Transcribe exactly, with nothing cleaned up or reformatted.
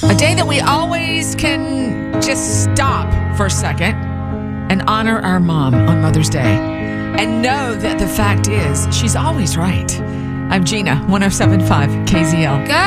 A day that we always can just stop for a second and honor our mom on Mother's Day and know that the fact is she's always right. I'm Gina, one oh seven point five K Z L. Good